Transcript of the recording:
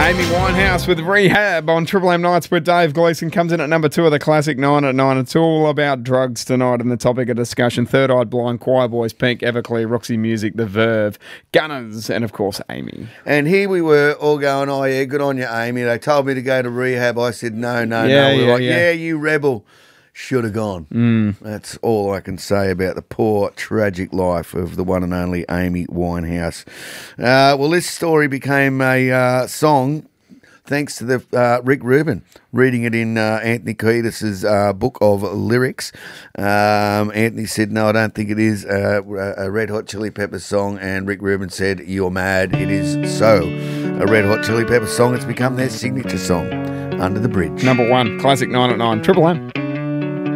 Amy Winehouse with Rehab on Triple M Nights, where Dave Gleeson comes in at number 2 of the classic 9 at 9. It's all about drugs tonight and the topic of discussion. Third Eye Blind, Choir Boys, Pink, Everclear, Roxy Music, The Verve, Gunners, and of course Amy. And here we were all going, oh yeah, good on you, Amy. They told me to go to rehab. I said, no. We were like, yeah, you rebel. Should have gone. That's all I can say about the poor, tragic life of the one and only Amy Winehouse. Well, this story became a song thanks to the Rick Rubin reading it in Anthony Kiedis' book of lyrics. Anthony said, no, I don't think it is a Red Hot Chili Peppers song, and Rick Rubin said, you're mad, it is so. A Red Hot Chili Peppers song, it's become their signature song, Under the Bridge. Number 1, classic 9 at 9, Triple M.